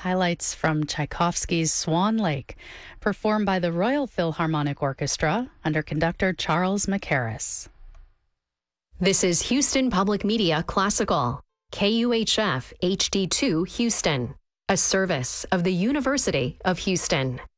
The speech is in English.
highlights from Tchaikovsky's Swan Lake, performed by the Royal Philharmonic Orchestra under conductor Charles Mackerras. This is Houston Public Media Classical, KUHF HD2 Houston, a service of the University of Houston.